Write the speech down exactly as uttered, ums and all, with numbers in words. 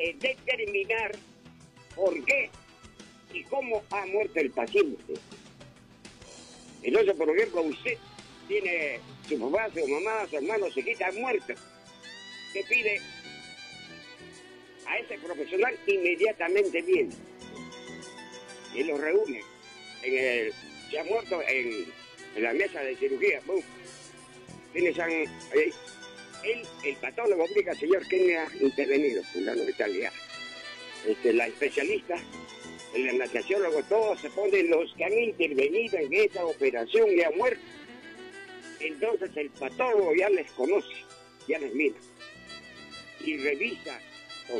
de determinar por qué y cómo ha muerto el paciente. Entonces, por ejemplo, usted tiene su papá, su mamá, su hermano, se quita muerto. ¿Qué pide? A ese profesional inmediatamente viene y lo reúne en el, se ha muerto en, en la mesa de cirugía. ¡Bum! Tiene san, eh, él, el patólogo explica, señor, ¿quién ha intervenido? Fulano de tal, ya. Este, la especialista, el anestesiólogo, todos se ponen los que han intervenido en esa operación y han muerto. Entonces el patólogo ya les conoce, ya les mira y revisa